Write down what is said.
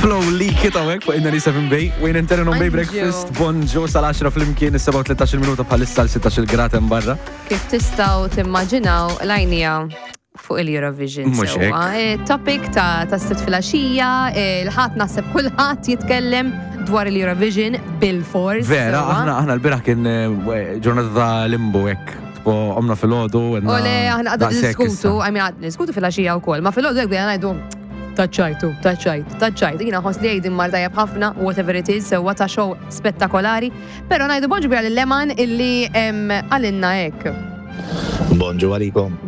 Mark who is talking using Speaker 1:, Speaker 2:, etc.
Speaker 1: Flow li kitawek fuq inna 7B, Wayne and Terran on Bay Breakfast, bonġu sal-10 fl-imkien, issa 13 minuta bħalissa l-16 grad hemm barra.
Speaker 2: Kif tistgħu timmaġinaw l-għajnija fuq il-Eurovision.
Speaker 1: Mhux hekk.
Speaker 2: Topic ta' sitt filgħaxija, il-ħadd naħseb kulħadd jitkellem dwar il-Eurovision bil-fors.
Speaker 1: Vera, aħna l-biraħ kien ġurnata ta' limbo hekk. Omna fil-ħodu.
Speaker 2: Ole, aħna għadda diskutu fil-għaxija u kol, ma fil-ħodu għek bħina għajdu taċċajtu. Jina ħos li għajdin martajab ħafna, whatever it is, sewa ta' show spettakolari, pero għajdu bonġu bħja l-leman illi għalinna ek.
Speaker 3: Bonġu għalikom.